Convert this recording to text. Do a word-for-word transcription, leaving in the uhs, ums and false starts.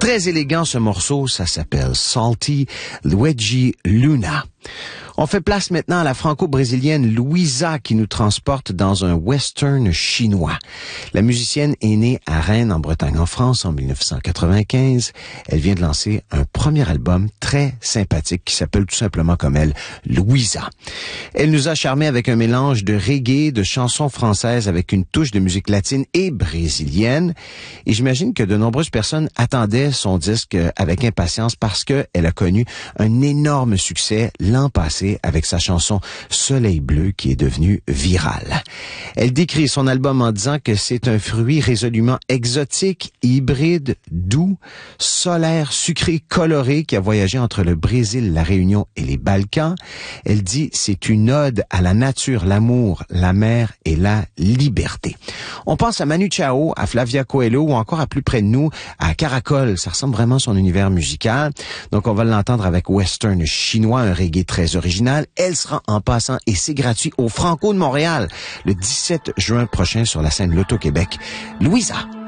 Très élégant ce morceau, ça s'appelle Salty Luigi Luna. On fait place maintenant à la franco-brésilienne Luísa qui nous transporte dans un western chinois. La musicienne est née à Rennes, en Bretagne, en France, en dix-neuf cent quatre-vingt-quinze. Elle vient de lancer un premier album très sympathique qui s'appelle tout simplement comme elle, Luísa. Elle nous a charmés avec un mélange de reggae, de chansons françaises avec une touche de musique latine et brésilienne. Et j'imagine que de nombreuses personnes attendaient son disque avec impatience parce qu'elle a connu un énorme succès l'an passé avec sa chanson Soleil bleu qui est devenue virale. Elle décrit son album en disant que c'est un fruit résolument exotique, hybride, doux, solaire, sucré, coloré qui a voyagé entre le Brésil, la Réunion et les Balkans. Elle dit c'est une ode à la nature, l'amour, la mer et la liberté. On pense à Manu Chao, à Flavia Coelho ou encore à plus près de nous, à Caracol. Ça ressemble vraiment à son univers musical. Donc on va l'entendre avec western chinois, un reggae très original. Elle sera en passant et c'est gratuit au Franco de Montréal le dix-sept juin prochain sur la scène L'Auto-Québec. Luísa.